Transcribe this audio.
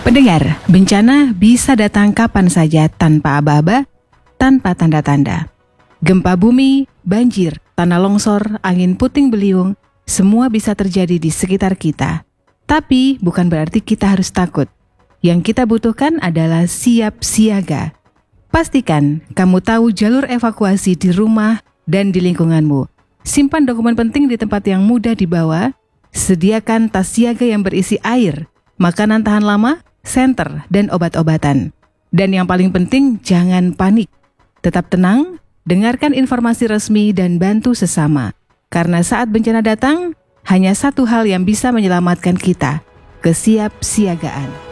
Pendengar, bencana bisa datang kapan saja tanpa aba-aba, tanpa tanda-tanda. Gempa bumi, banjir, tanah longsor, angin puting beliung, semua bisa terjadi di sekitar kita. Tapi bukan berarti kita harus takut. Yang kita butuhkan adalah siap siaga. Pastikan kamu tahu jalur evakuasi di rumah dan di lingkunganmu. Simpan dokumen penting di tempat yang mudah dibawa. Sediakan tas siaga yang berisi air, makanan tahan lama, senter, dan obat-obatan. Dan yang paling penting, jangan panik. Tetap tenang, dengarkan informasi resmi dan bantu sesama. Karena saat bencana datang, hanya satu hal yang bisa menyelamatkan kita, kesiapsiagaan.